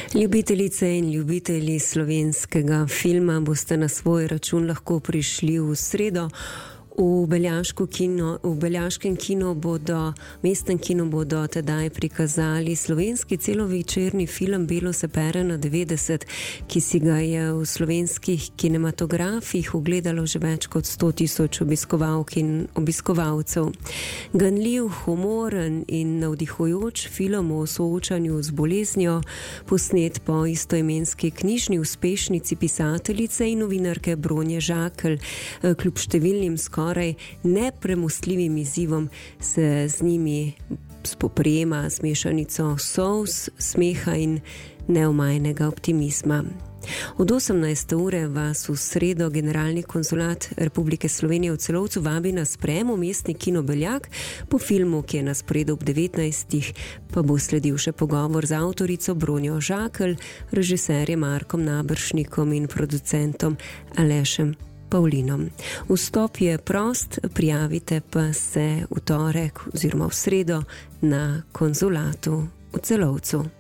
Ljubitelice in ljubitelji slovenskega filma boste na svoj račun lahko prišli v sredo. V mestnem kinu bodo tedaj prikazali slovenski celovečerni film Belo se pere na 90, ki si ga je v slovenskih kinematografih ogledalo že več kot 100.000 obiskovalk in obiskovalcev. Ganljiv, humoren in navdihujoč film o soočanju z boleznijo, posnet po istoimenski knjižni uspešnici pisateljice in novinarke Bronje Žakelj, kljub številnim skoraj nepremostljivim izzivom se z njimi spoprijema z mešanico solz, smeha in neomajnega optimizma. Od 18. ure vas v sredo Generalni konzulat Republike Slovenije v Celovcu vabi na sprejem v mestni kino Beljak. Po filmu, ki je na sporedu ob 19. pa bo sledil še pogovor z avtorico Bronjo Žakelj, režiserjem Markom Naberšnikom in producentom Alešem Pavlinom. Vstop je prost, prijavite pa se v torek oziroma v sredo na konzulatu v Celovcu.